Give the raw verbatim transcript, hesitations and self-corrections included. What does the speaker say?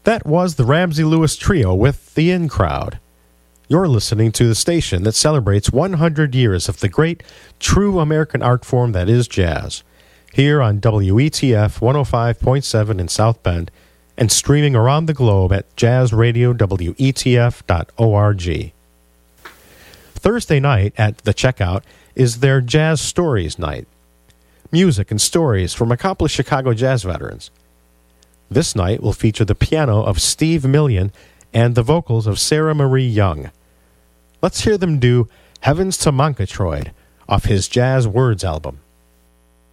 That was the Ramsey Lewis Trio with The In Crowd. You're listening to the station that celebrates one hundred years of the great, true American art form that is jazz. Here on W E T F one oh five point seven in South Bend and streaming around the globe at jazz radio w e t f dot org. Thursday night at The Checkout is their Jazz Stories Night. Music and stories from accomplished Chicago jazz veterans. This night will feature the piano of Steve Million and the vocals of Sarah Marie Young. Let's hear them do Heavens to Murgatroyd off his Jazz Words album.